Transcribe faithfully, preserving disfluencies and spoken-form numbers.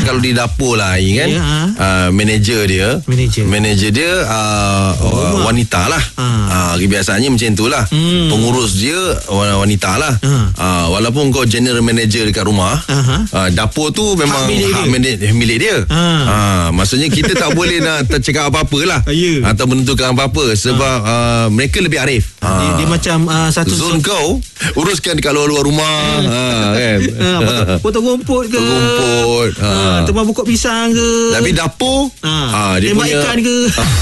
kalau di dapur lah kan, Ya, ha. uh, manager dia Manager. manager dia uh, uh, wanita lah. Ha. uh, Kebiasaannya macam tu lah. Hmm. Pengurus dia wanita lah. Ha. uh, Walaupun kau general manager dekat rumah, Aha. uh, dapur tu memang Hak milik hak dia. milik, milik dia. Ha. uh, Maksudnya kita tak boleh nak tercakap apa-apa lah, Ya. atau menentukan apa-apa. Sebab uh, mereka lebih arif. Dia, dia macam uh, satu Zon kau uruskan dekat luar-luar rumah. ha, kan? Ha, potong, potong rumput ke, Potong rumput. ha. Ha. Tempat pokok pisang ke, Tapi dapur, ha. ha, dia tembak punya ikan ke.